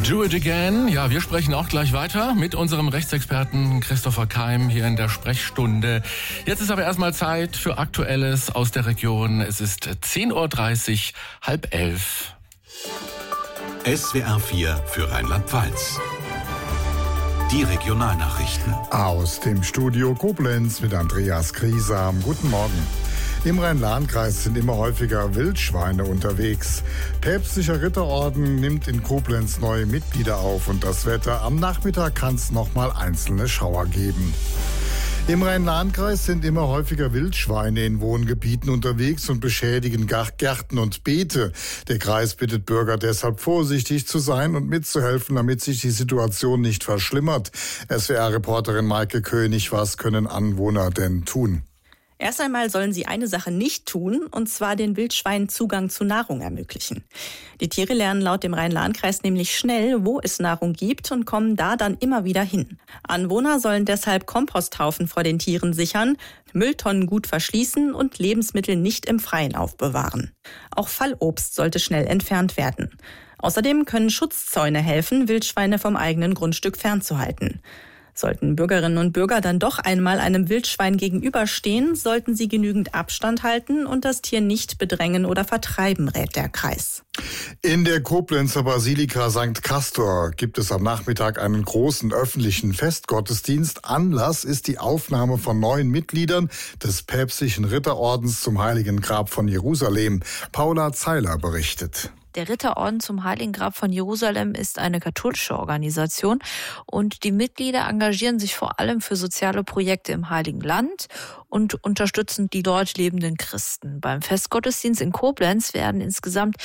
Do it again. Ja, wir sprechen auch gleich weiter mit unserem Rechtsexperten Christopher Keim hier in der Sprechstunde. Jetzt ist aber erstmal Zeit für Aktuelles aus der Region. Es ist 10.30 Uhr, 10:30. SWR 4 für Rheinland-Pfalz. Die Regionalnachrichten. Aus dem Studio Koblenz mit Andreas Griesam. Guten Morgen. Im Rhein-Lahn-Kreis sind immer häufiger Wildschweine unterwegs. Päpstlicher Ritterorden nimmt in Koblenz neue Mitglieder auf und das Wetter. Am Nachmittag kann es nochmal einzelne Schauer geben. Im Rhein-Lahn-Kreis sind immer häufiger Wildschweine in Wohngebieten unterwegs und beschädigen Gärten und Beete. Der Kreis bittet Bürger deshalb vorsichtig zu sein und mitzuhelfen, damit sich die Situation nicht verschlimmert. SWR-Reporterin Maike König, was können Anwohner denn tun? Erst einmal sollen sie eine Sache nicht tun, und zwar den Wildschweinen Zugang zu Nahrung ermöglichen. Die Tiere lernen laut dem Rhein-Lahn-Kreis nämlich schnell, wo es Nahrung gibt und kommen da dann immer wieder hin. Anwohner sollen deshalb Komposthaufen vor den Tieren sichern, Mülltonnen gut verschließen und Lebensmittel nicht im Freien aufbewahren. Auch Fallobst sollte schnell entfernt werden. Außerdem können Schutzzäune helfen, Wildschweine vom eigenen Grundstück fernzuhalten. Sollten Bürgerinnen und Bürger dann doch einmal einem Wildschwein gegenüberstehen, sollten sie genügend Abstand halten und das Tier nicht bedrängen oder vertreiben, rät der Kreis. In der Koblenzer Basilika St. Castor gibt es am Nachmittag einen großen öffentlichen Festgottesdienst. Anlass ist die Aufnahme von neuen Mitgliedern des päpstlichen Ritterordens zum Heiligen Grab von Jerusalem. Paula Zeiler berichtet. Der Ritterorden zum Heiligen Grab von Jerusalem ist eine katholische Organisation und die Mitglieder engagieren sich vor allem für soziale Projekte im Heiligen Land und unterstützen die dort lebenden Christen. Beim Festgottesdienst in Koblenz werden insgesamt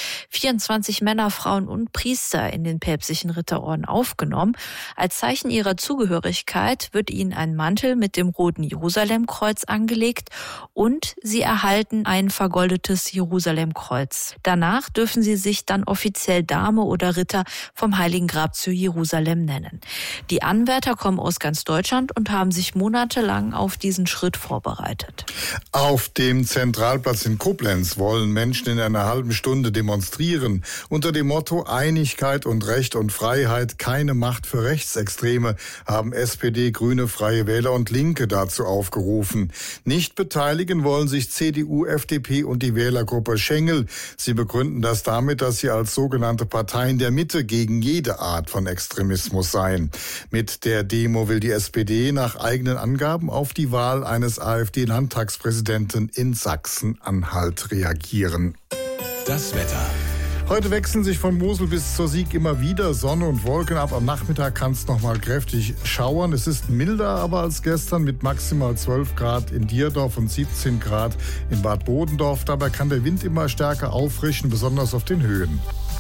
24 Männer, Frauen und Priester in den päpstlichen Ritterorden aufgenommen. Als Zeichen ihrer Zugehörigkeit wird ihnen ein Mantel mit dem roten Jerusalemkreuz angelegt und sie erhalten ein vergoldetes Jerusalemkreuz. Danach dürfen sie sich dann offiziell Dame oder Ritter vom Heiligen Grab zu Jerusalem nennen. Die Anwärter kommen aus ganz Deutschland und haben sich monatelang auf diesen Schritt vorbereitet. Auf dem Zentralplatz in Koblenz wollen Menschen in einer halben Stunde demonstrieren. Unter dem Motto Einigkeit und Recht und Freiheit, keine Macht für Rechtsextreme, haben SPD, Grüne, Freie Wähler und Linke dazu aufgerufen. Nicht beteiligen wollen sich CDU, FDP und die Wählergruppe Schengel. Sie begründen das damit, dass sie als sogenannte Parteien der Mitte gegen jede Art von Extremismus seien. Mit der Demo will die SPD nach eigenen Angaben auf die Wahl eines AfD-Landtagspräsidenten in Sachsen-Anhalt reagieren. Das Wetter. Heute wechseln sich von Mosel bis zur Sieg immer wieder Sonne und Wolken ab. Am Nachmittag kann es nochmal kräftig schauern. Es ist milder aber als gestern mit maximal 12 Grad in Dierdorf und 17 Grad in Bad Bodendorf. Dabei kann der Wind immer stärker auffrischen, besonders auf den Höhen.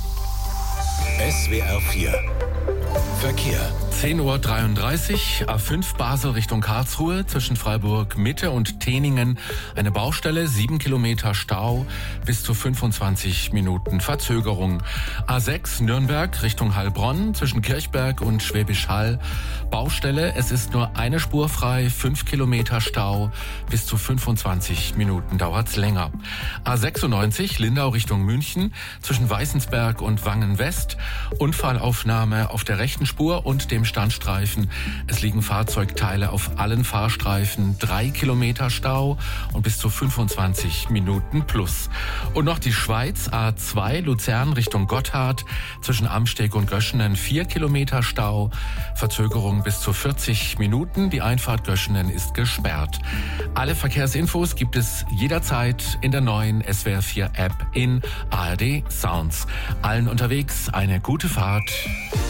SWR 4 Verkehr. 10.33 Uhr, A5 Basel Richtung Karlsruhe, zwischen Freiburg Mitte und Teningen eine Baustelle, 7 Kilometer Stau, bis zu 25 Minuten Verzögerung. A6 Nürnberg Richtung Heilbronn, zwischen Kirchberg und Schwäbisch Hall, Baustelle, es ist nur eine Spur frei, 5 Kilometer Stau, bis zu 25 Minuten dauert's länger. A96 Lindau Richtung München, zwischen Weißensberg und Wangen West, Unfallaufnahme auf der rechten Spur und dem Standstreifen. Es liegen Fahrzeugteile auf allen Fahrstreifen, 3 Kilometer Stau und bis zu 25 Minuten plus. Und noch die Schweiz, A2 Luzern Richtung Gotthard, zwischen Amsteg und Göschenen 4 Kilometer Stau, Verzögerung bis zu 40 Minuten. Die Einfahrt Göschenen ist gesperrt. Alle Verkehrsinfos gibt es jederzeit in der neuen SWR 4 App in ARD Sounds. Allen unterwegs eine gute Fahrt.